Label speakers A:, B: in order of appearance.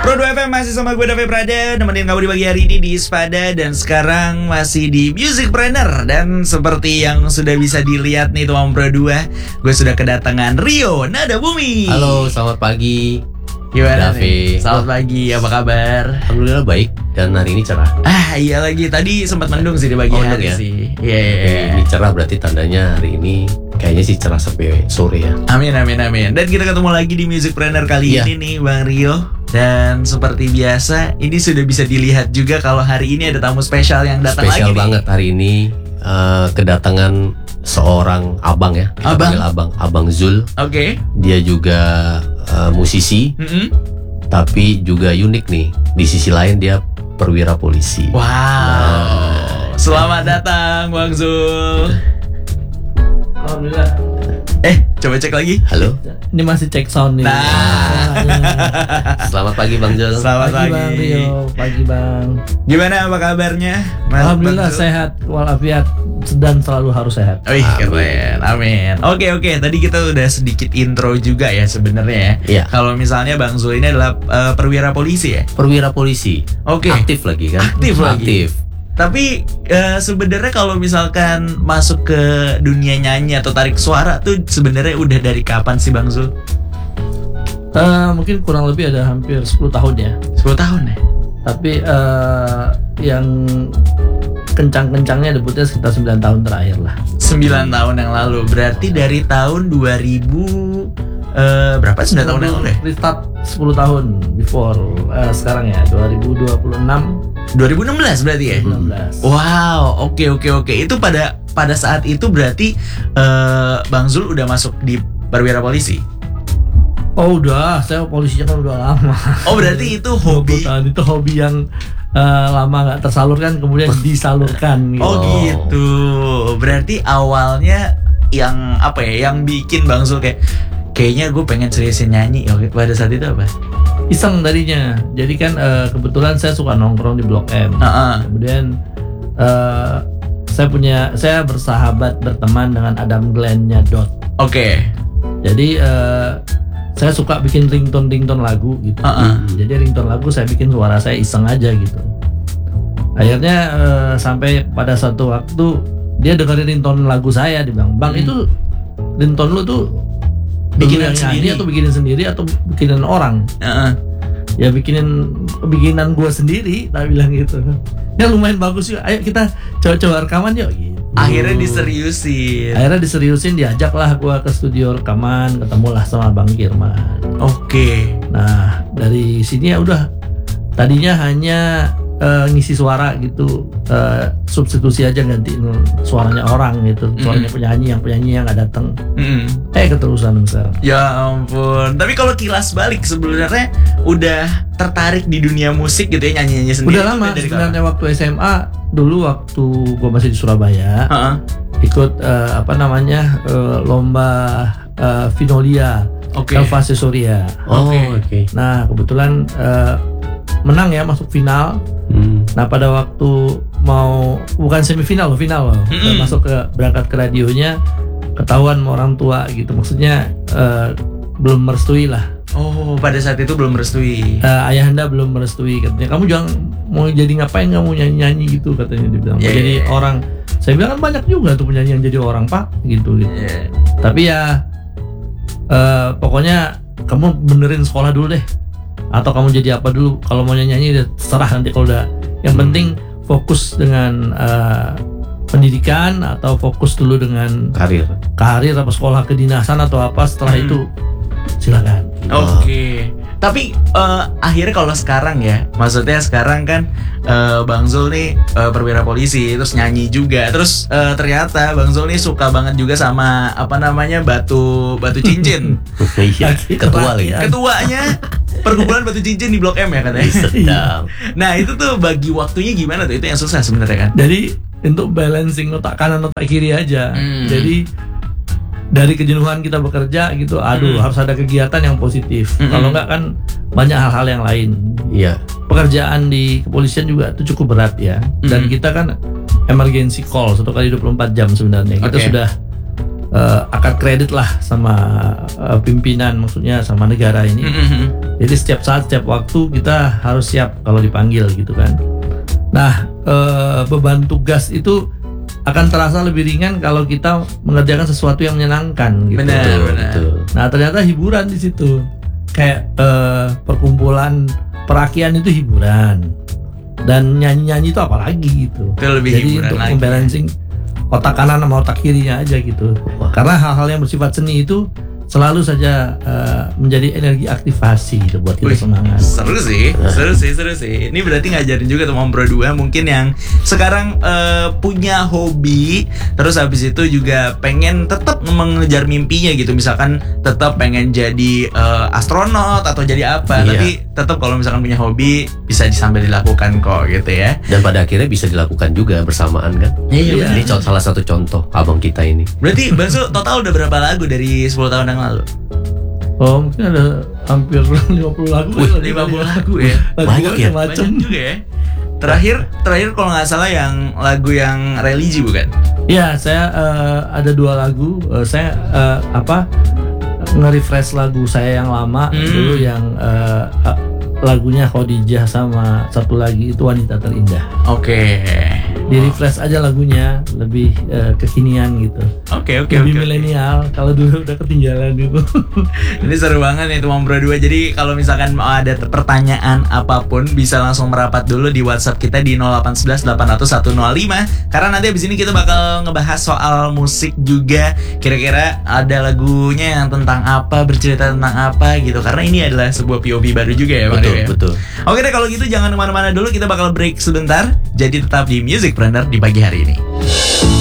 A: Pro 2 FM masih sama gue David Prada, nemenin kamu di pagi hari ini di Ispada. Dan sekarang masih di Musicpreneur. Dan seperti yang sudah bisa dilihat nih teman Pro 2, gue sudah kedatangan Rio Nada Bumi.
B: Halo, selamat pagi.
A: Gimana
B: David?
A: Selamat pagi, apa kabar?
B: Alhamdulillah baik, dan hari ini cerah.
A: Iya lagi, tadi sempat mendung sih di pagi hari
B: ya?
A: sih.
B: Oke, ini cerah berarti tandanya hari ini kayaknya sih cerah sampai sore ya.
A: Amin. Dan kita ketemu lagi di Musicpreneur kali ini nih Bang Rio. Dan seperti biasa, ini sudah bisa dilihat juga kalau hari ini ada tamu spesial yang datang
B: Spesial
A: lagi
B: banget
A: nih.
B: hari ini, kedatangan seorang abang ya. Kita panggil Abang Zul.
A: Oke.
B: Dia juga musisi, tapi juga unik nih. Di sisi lain dia perwira polisi.
A: Wow. Selamat datang Bang Zul.
C: Alhamdulillah.
A: Coba cek lagi.
B: Halo.
C: Ini masih cek sound nih.
B: Selamat pagi Bang Zul.
A: Selamat pagi.
C: Bang Rio, pagi Bang.
A: Gimana apa kabarnya?
C: Alhamdulillah
A: Bang Zul?
C: sehat walafiat dan selalu harus sehat.
A: Keren. Amin. Oke. Tadi kita udah sedikit intro juga ya sebenarnya ya.
B: Iya.
A: Kalau misalnya Bang Zul ini adalah perwira polisi ya.
B: Perwira polisi.
A: Oke.
B: Aktif lagi kan?
A: Aktif. Tapi sebenarnya kalau misalkan masuk ke dunia nyanyi atau tarik suara tuh sebenarnya udah dari kapan sih Bang Zul?
C: Mungkin kurang lebih ada hampir 10 tahun ya.
A: 10 tahun ya?
C: Tapi yang kencang-kencangnya debutnya sekitar 9 tahun terakhir lah.
A: 9 tahun yang lalu. Berarti dari tahun 2000 berapa? 9 tahun yang lalu ya?
C: Restart 10 tahun before sekarang ya 2026.
A: 2016 berarti ya?
C: 2016.
A: Wow, oke. Itu pada saat itu berarti Bang Zul udah masuk di perwira polisi.
C: Oh udah, saya polisinya kan udah lama.
A: Oh berarti itu hobi.
C: Itu hobi yang lama nggak tersalurkan kemudian disalurkan. Gitu.
A: Oh gitu. Berarti awalnya yang apa ya? Yang bikin Bang Zul kayaknya gue pengen seriusin nyanyi. Oke, pada saat itu apa?
C: Iseng tadinya. Jadi kan kebetulan saya suka nongkrong di Blok M. Kemudian saya bersahabat berteman dengan Adam Glenn-nya Dot.
A: Oke.
C: Jadi saya suka bikin ringtone lagu gitu. Jadi ringtone lagu saya bikin suara saya iseng aja gitu. Akhirnya sampai pada satu waktu dia dengerin ringtone lagu saya, dia bilang, "Bang, itu ringtone lu tuh
A: bikinan sendiri
C: atau bikinin sendiri atau bikinan orang?" Ya bikinan gue sendiri, tak bilang gitu. Ya lumayan bagus yuk, ayo kita coba rekaman yuk gitu.
A: Akhirnya diseriusin, diajaklah gue ke studio rekaman, ketemulah sama Bang Kirman. Oke.
C: Nah dari sini ya udah, tadinya hanya ngisi suara gitu, substitusi aja gantiin suaranya orang gitu, suaranya penyanyi yang nggak datang. Keterusan sekarang.
A: Ya ampun. Tapi kalau kilas balik sebenarnya udah tertarik di dunia musik gitu ya, nyanyi sendiri.
C: Udah lama sebenarnya. Waktu SMA dulu, waktu gue masih di Surabaya, ikut lomba Vinolia, Elva Sesoria.
A: Oke.
C: Nah kebetulan menang ya, masuk final. Nah pada waktu bukan semifinal loh, final loh. Masuk berangkat ke radionya, ketahuan sama orang tua gitu. Maksudnya belum merestui lah.
A: Oh, pada saat itu belum merestui.
C: Ayahanda belum merestui, katanya. "Kamu jangan mau jadi ngapain, kamu nyanyi gitu," katanya dia bilang. Mau jadi orang. Saya bilang kan banyak juga tuh penyanyi yang jadi orang, Pak, gitu. Tapi ya pokoknya kamu benerin sekolah dulu deh. Atau kamu jadi apa dulu, kalau mau nyanyi udah terserah nanti kalau udah. Yang penting fokus dengan pendidikan, atau fokus dulu dengan karir apa sekolah kedinasan atau apa, setelah itu silakan.
A: Oke. Tapi akhirnya kalau sekarang ya, maksudnya sekarang kan Bang Zul nih perwira polisi, terus nyanyi juga, terus ternyata Bang Zul nih suka banget juga sama batu cincin.
B: Ketua lagi.
A: Ketuanya perkumpulan batu cincin di Blok M ya katanya.
B: Sedap.
A: Nah itu tuh bagi waktunya gimana tuh? Itu yang susah sebenarnya kan.
C: Jadi untuk balancing otak kanan otak kiri aja. Jadi dari kejenuhan kita bekerja gitu, harus ada kegiatan yang positif. Kalau enggak kan banyak hal-hal yang lain.
B: Iya.
C: Pekerjaan di kepolisian juga itu cukup berat ya. Dan kita kan emergency call 1 kali 24 jam sebenarnya. Kita sudah akad kredit lah sama pimpinan, maksudnya sama negara ini. Jadi setiap saat, setiap waktu kita harus siap kalau dipanggil gitu kan. Nah, beban tugas itu akan terasa lebih ringan kalau kita mengerjakan sesuatu yang menyenangkan gitu.
A: Benar.
C: Nah, ternyata hiburan di situ. Kayak perkumpulan perakian itu hiburan. Dan nyanyi-nyanyi itu apalagi gitu.
A: Itu lebih
C: Jadi
A: hiburan
C: untuk
A: lagi.
C: membalancing otak kanan sama otak kirinya aja gitu. Karena hal-hal yang bersifat seni itu selalu saja menjadi energi aktivasi gitu buat kita
A: Wih,
C: semangat.
A: Seru sih. Ini berarti ngajarin juga teman Pro 2 mungkin yang sekarang punya hobi, terus habis itu juga pengen tetap mengejar mimpinya gitu. Misalkan tetap pengen jadi astronot atau jadi apa,
B: Iya.
A: tapi tetap kalau misalkan punya hobi bisa sambil dilakukan kok gitu ya.
B: Dan pada akhirnya bisa dilakukan juga bersamaan kan.
A: Iya,
B: Ini salah satu contoh abang kita ini.
A: Berarti Bang Zul total udah berapa lagu dari 10 tahun yang lalu?
C: Oh, mungkin ada hampir 50 lagu.
A: Wih, 50 lagu ya.
B: Banyak ya?
C: Macam.
A: Banyak juga ya. Terakhir kalau nggak salah yang lagu yang religi bukan?
C: Ya, saya ada 2 lagu. Saya nge-refresh lagu saya yang lama dulu, yang lagunya Khadijah, sama satu lagi itu Wanita Terindah.
A: Oke.
C: Di refresh aja lagunya, lebih kekinian gitu.
A: Oke.
C: Lebih milenial. Kalau dulu udah ketinggalan gitu.
A: Ini seru banget nih teman Bro 2. Jadi kalau misalkan mau ada pertanyaan apapun bisa langsung merapat dulu di WhatsApp kita di 0811 800 105. Karena nanti abis ini kita bakal ngebahas soal musik juga. Kira-kira ada lagunya yang tentang apa, bercerita tentang apa gitu. Karena ini adalah sebuah POV baru juga ya Bang Dew ya?
B: Betul.
A: Oke deh, kalau gitu jangan kemana-mana dulu. Kita bakal break sebentar. Jadi tetap di Music Planner di pagi hari ini.